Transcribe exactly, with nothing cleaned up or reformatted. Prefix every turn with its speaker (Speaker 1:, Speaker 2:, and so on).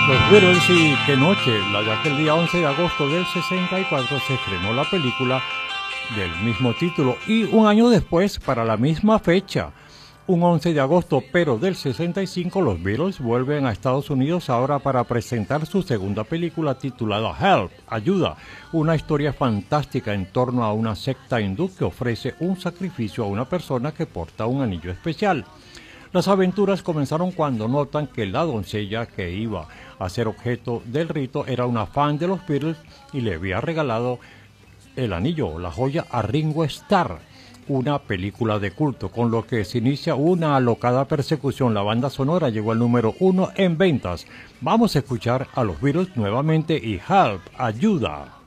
Speaker 1: Los Beatles y qué noche, la ya que el día once de agosto del sesenta y cuatro se estrenó la película del mismo título y un año después, para la misma fecha, un once de agosto pero del sesenta y cinco, los Beatles vuelven a Estados Unidos ahora para presentar su segunda película titulada Help, Ayuda, una historia fantástica en torno a una secta hindú que ofrece un sacrificio a una persona que porta un anillo especial. Las aventuras comenzaron cuando notan que la doncella que iba a ser objeto del rito era una fan de los Beatles y le había regalado el anillo, la joya, a Ringo Starr, una película de culto, con lo que se inicia una alocada persecución. La banda sonora llegó al número uno en ventas. Vamos a escuchar a los Beatles nuevamente y Help, Ayuda.